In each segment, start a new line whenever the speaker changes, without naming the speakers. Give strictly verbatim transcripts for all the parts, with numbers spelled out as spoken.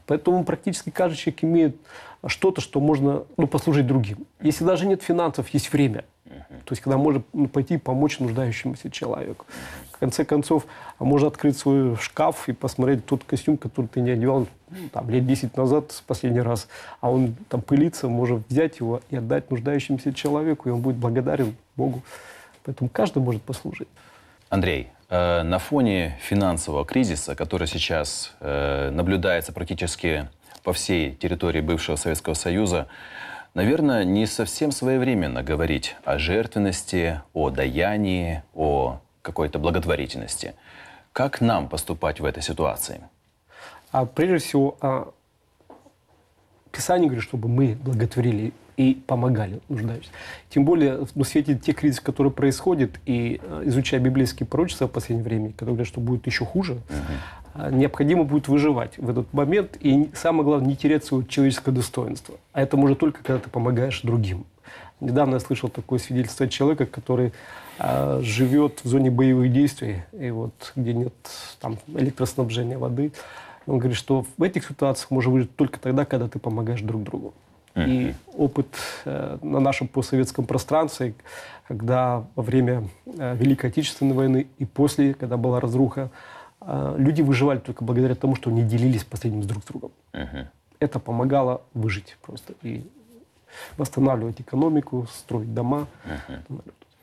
Поэтому практически каждый человек имеет что-то, что можно, ну, послужить другим. Если даже нет финансов, есть время. То есть, когда можно, ну, пойти и помочь нуждающемуся человеку. В конце концов, можно открыть свой шкаф и посмотреть тот костюм, который ты не одевал, ну, там, лет десять назад в последний раз, а он там пылится, можно взять его и отдать нуждающемуся человеку, и он будет благодарен Богу. Поэтому каждый может послужить.
Андрей, э, на фоне финансового кризиса, который сейчас э, наблюдается практически по всей территории бывшего Советского Союза, наверное, не совсем своевременно говорить о жертвенности, о даянии, о какой-то благотворительности. Как нам поступать в этой ситуации?
А прежде всего, а, Писание говорит, чтобы мы благотворили и помогали нуждающимся. Тем более, в свете тех кризисов, которые происходят, и изучая библейские пророчества в последнее время, которые говорят, что будет еще хуже, угу. необходимо будет выживать в этот момент. И самое главное, не терять свое человеческое достоинство. А это может только, когда ты помогаешь другим. Недавно я слышал такое свидетельство от человека, который а, живет в зоне боевых действий, и вот, где нет там, электроснабжения, воды. Он говорит, что в этих ситуациях можно выжить только тогда, когда ты помогаешь друг другу. И опыт э, на нашем постсоветском пространстве, когда во время э, Великой Отечественной войны и после, когда была разруха, э, люди выживали только благодаря тому, что они делились последним с друг с другом. Uh-huh. Это помогало выжить просто и восстанавливать экономику, строить дома. Uh-huh.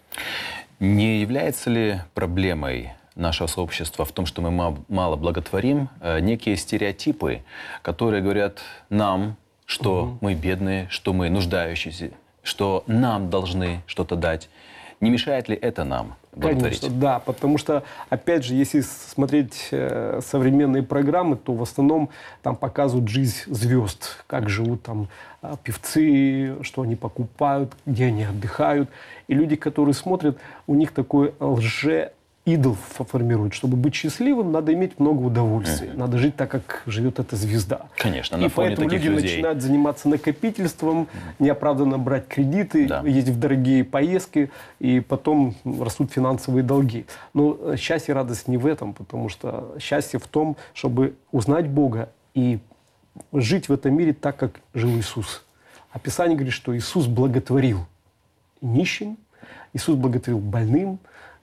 Не является ли проблемой нашего сообщества в том, что мы мало благотворим, э, некие стереотипы, которые говорят нам, что угу. мы бедные, что мы нуждающиеся, что нам должны что-то дать. Не мешает ли это нам благотворить?
Конечно, да, потому что, опять же, если смотреть э, современные программы, то в основном там показывают жизнь звезд, как живут там э, певцы, что они покупают, где они отдыхают. И люди, которые смотрят, у них такой лже идол формирует. Чтобы быть счастливым, надо иметь много удовольствия. Uh-huh. Надо жить так, как живет эта звезда.
Конечно, на
и
фоне
поэтому
таких
люди
людей.
начинают заниматься накопительством, uh-huh. неоправданно брать кредиты,
да.
ездить в дорогие поездки, и потом растут финансовые долги. Но счастье и радость не в этом, потому что счастье в том, чтобы узнать Бога и жить в этом мире так, как жил Иисус. А Писание говорит, что Иисус благотворил нищим, Иисус благотворил больным,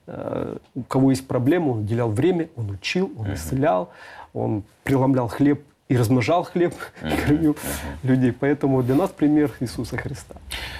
у кого есть проблемы, он уделял время, он учил, он исцелял, он преломлял хлеб и размножал хлеб, и кормил людей. Поэтому для нас пример Иисуса Христа.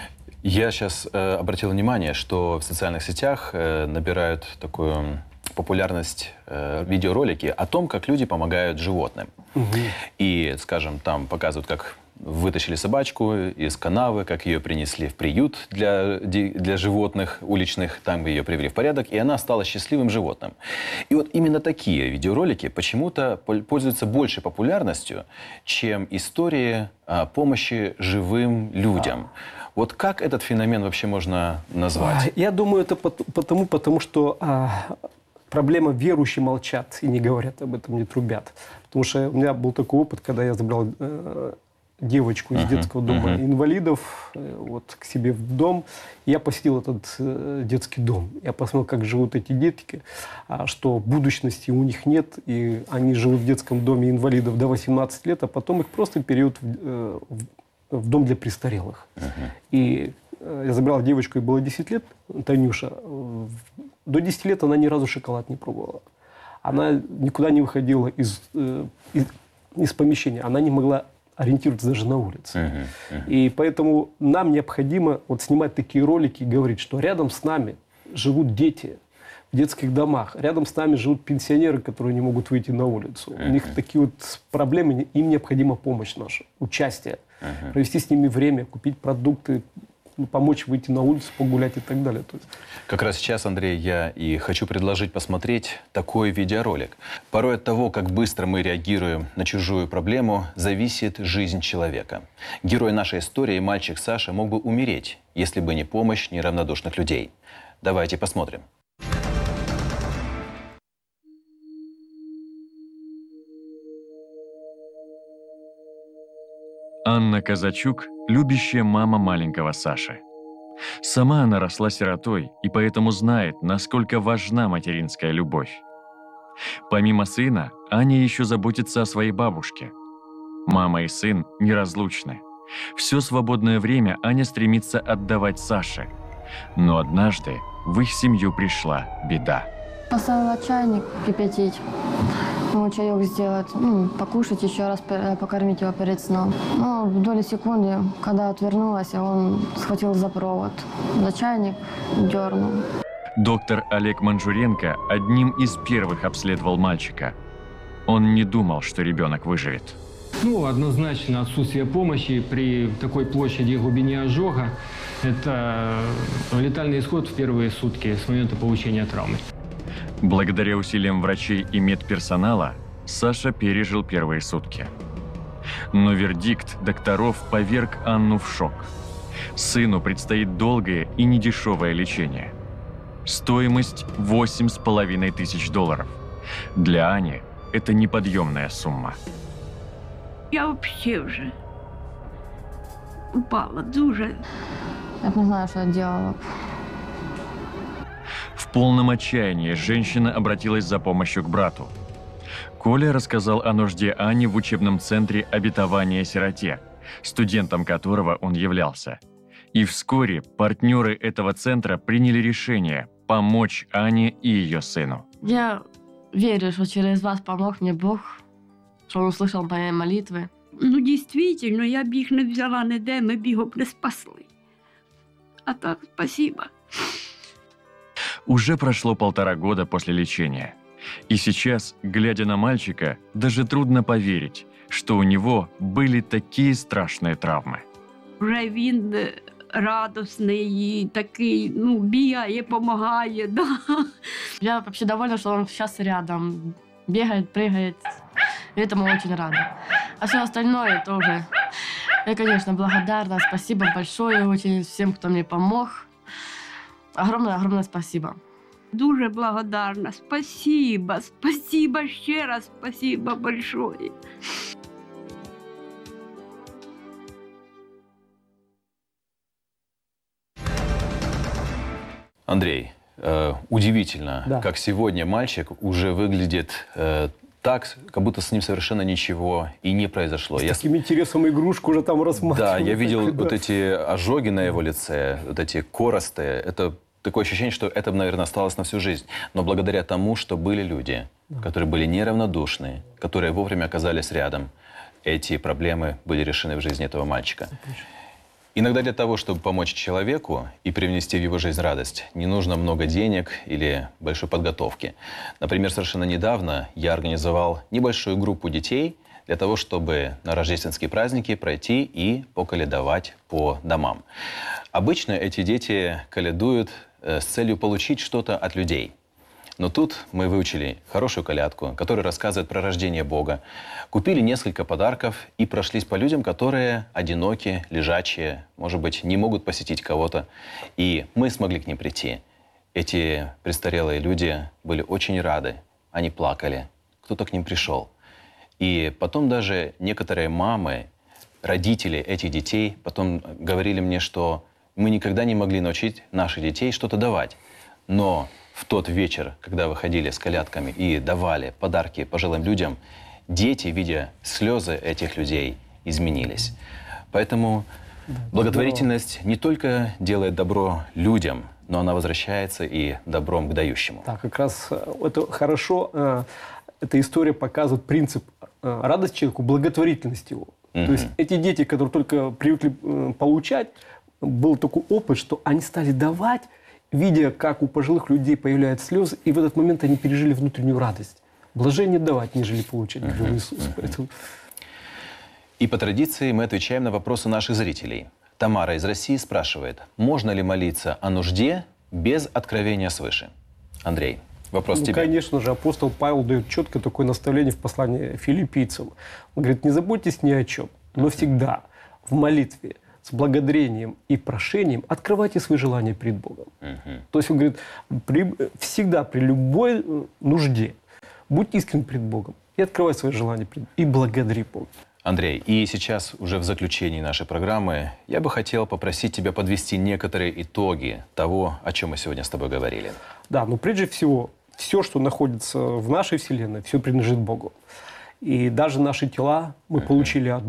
Я сейчас э, обратил внимание, что в социальных сетях э, набирают такую популярность э, видеоролики о том, как люди помогают животным. Угу. И, скажем, там показывают, как вытащили собачку из канавы, как ее принесли в приют для, для животных уличных, там ее привели в порядок, и она стала счастливым животным. И вот именно такие видеоролики почему-то пользуются большей популярностью, чем истории о помощи живым людям. Вот как этот феномен вообще можно назвать?
Я думаю, это потому, потому что а, проблема верующие молчат и не говорят об этом, не трубят. Потому что у меня был такой опыт, когда я забрал э, девочку из uh-huh, детского дома uh-huh. инвалидов э, вот, к себе в дом. Я посетил этот э, детский дом. Я посмотрел, как живут эти детки, а, что будущности у них нет, и они живут в детском доме инвалидов до восемнадцати лет, а потом их просто переведут в, э, в в дом для престарелых. Uh-huh. И э, я забрал девочку, ей было десять лет, Танюша. До десяти лет она ни разу шоколад не пробовала. Она никуда не выходила из, э, из, из помещения. Она не могла ориентироваться даже на улице. Uh-huh. Uh-huh. И поэтому нам необходимо вот снимать такие ролики и говорить, что рядом с нами живут дети в детских домах. Рядом с нами живут пенсионеры, которые не могут выйти на улицу. Uh-huh. У них такие вот проблемы, им необходима помощь наша, участие. Uh-huh. Провести с ними время, купить продукты, помочь выйти на улицу, погулять и так далее. То есть...
Как раз сейчас, Андрей, я и хочу предложить посмотреть такой видеоролик. Порой от того, как быстро мы реагируем на чужую проблему, зависит жизнь человека. Герой нашей истории, мальчик Саша, мог бы умереть, если бы не помощь неравнодушных людей. Давайте посмотрим.
Анна Казачук – любящая мама маленького Саши. Сама она росла сиротой и поэтому знает, насколько важна материнская любовь. Помимо сына, Аня еще заботится о своей бабушке. Мама и сын неразлучны. Все свободное время Аня стремится отдавать Саше. Но однажды в их семью пришла беда.
Поставила чайник кипятить, ну, чаек сделать, ну, покушать еще раз, покормить его перед сном. Но в доли секунды, когда отвернулась, он схватил за провод, за чайник, дернул.
Доктор Олег Манжуренко одним из первых обследовал мальчика. Он не думал, что ребенок выживет.
Ну, однозначно отсутствие помощи при такой площади и глубине ожога – это летальный исход в первые сутки с момента получения травмы.
Благодаря усилиям врачей и медперсонала Саша пережил первые сутки. Но вердикт докторов поверг Анну в шок. Сыну предстоит долгое и недешевое лечение. Стоимость восемь с половиной тысяч долларов. Для Ани это неподъемная сумма.
Я вообще вже упала дуже.
Я не знаю, что я делала.
В полном отчаянии женщина обратилась за помощью к брату. Коля рассказал о нужде Ани в учебном центре обетования сироте, студентом которого он являлся. И вскоре партнеры этого центра приняли решение помочь Ане и ее сыну.
Я верю, что через вас помог мне Бог, что он услышал мои молитвы.
Ну, дійсно, я б їх не взяла ніде, ми б його б не спасли. А так, спасибо.
Уже прошло полтора года после лечения. И сейчас, глядя на мальчика, даже трудно поверить, что у него были такие страшные травмы.
Вже він радісний, такий, ну, бігає, допомагає, да.
Я вообще довольна, что он сейчас рядом, бегает, прыгает. И этому очень рада. А все остальное тоже. Я, конечно, благодарна. Спасибо большое очень всем, кто мне помог. Огромное-огромное спасибо.
Дуже благодарна. Спасибо, спасибо ще раз, спасибо большое.
Андрей, э, удивительно,
Да.
как сегодня мальчик уже выглядит э, так, как будто с ним совершенно ничего и не произошло.
С
Я
таким интересом игрушку уже там рассматривают.
Да, я видел
Так, да.
вот эти ожоги на его лице, вот эти коросты. Это такое ощущение, что это, наверное, осталось на всю жизнь. Но благодаря тому, что были люди, да. которые были неравнодушны, которые вовремя оказались рядом, эти проблемы были решены в жизни этого мальчика. Иногда для того, чтобы помочь человеку и привнести в его жизнь радость, не нужно много денег или большой подготовки. Например, совершенно недавно я организовал небольшую группу детей для того, чтобы на рождественские праздники пройти и поколядовать по домам. Обычно эти дети колядуют э, с целью получить что-то от людей. Но тут мы выучили хорошую колядку, которая рассказывает про рождение Бога, купили несколько подарков и прошлись по людям, которые одиноки, лежачие, может быть, не могут посетить кого-то. И мы смогли к ним прийти. Эти престарелые люди были очень рады, они плакали, кто-то к ним пришел. И потом даже некоторые мамы, родители этих детей потом говорили мне, что мы никогда не могли научить наших детей что-то давать. Но в тот вечер, когда выходили с колядками и давали подарки пожилым людям, дети, видя слезы этих людей, изменились. Поэтому благотворительность не только делает добро людям, но она возвращается и добром к дающему.
Да, как раз это хорошо, э, эта история показывает принцип э, радости человеку, благотворительности его.
Мгм.
То есть эти дети, которые только привыкли э, получать, был такой опыт, что они стали давать, видя, как у пожилых людей появляются слезы, и в этот момент они пережили внутреннюю радость. Блажение давать, нежели получать, говорил Иисус. Поэтому...
И по традиции мы отвечаем на вопросы наших зрителей. Тамара из России спрашивает, можно ли молиться о нужде без откровения свыше? Андрей, вопрос
Ну,
тебе.
конечно же, апостол Павел дает четкое такое наставление в послании филиппийцам. Он говорит, не заботьтесь ни о чем, но всегда в молитве, с благодарением и прошением открывайте свои желания перед Богом.
Мгм.
То есть он говорит, при, всегда при любой э, нужде будь искренен перед Богом и открывай свои желания перед, и благодари Бога.
Андрей, и сейчас уже в заключении нашей программы я бы хотел попросить тебя подвести некоторые итоги того, о чем мы сегодня с тобой говорили.
Да, но прежде всего, все, что находится в нашей Вселенной, все принадлежит Богу. И даже наши тела мы получили от